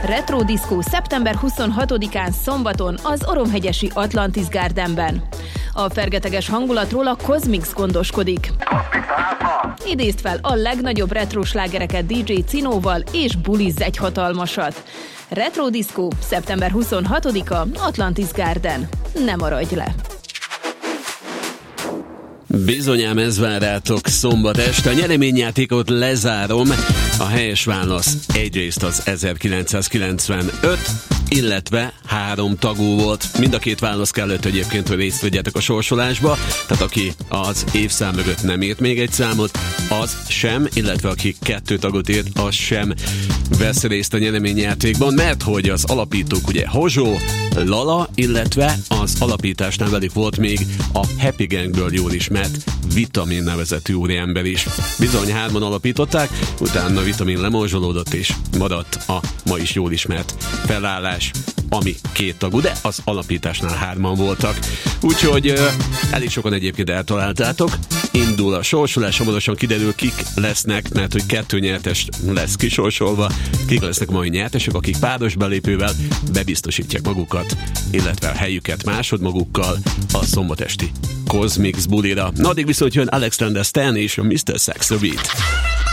Retro Disco szeptember 26-án szombaton az Oromhegyesi Atlantis Gardenben. A fergeteges hangulatról a Cosmix gondoskodik. Idézd fel a legnagyobb retro slágereket DJ Cinóval és bulizz egy hatalmasat. Retro Disco szeptember 26-a Atlantis Garden. Ne maradj le! Bizonyám, ez vár rátok szombat este. A nyereményjátékot lezárom. A helyes válasz egyrészt az 1995, illetve 3 tagú volt. Mind a két válasz kellett egyébként, hogy részt vegyetek a sorsolásba. Tehát aki az évszám mögött nem írt még egy számot, az sem, illetve aki 2 tagot írt, az sem vesz részt a nyereményjátékban, mert hogy az alapítók ugye Hozsó, Lala, illetve az alapításnál velük volt még a Happy Gangből jól ismert Vitamin nevezetű úriember is. Bizony 3-an alapították, utána Vitamin lemorzsolódott és maradt a ma is jól ismert felállás, ami 2 tagú, de az alapításnál 3-an voltak. Úgyhogy elég sokan egyébként eltaláltátok. Indul a sorsolás, hamarosan kiderül, kik lesznek, mert hogy 2 nyertes lesz kisorsolva, kik lesznek a mai nyertesek, akik páros belépővel bebiztosítják magukat, illetve a helyüket másodmagukkal a szombatesti Cosmix bulira. Na, addig viszont jön Alexander Stan és a Mr. Saxo Beat.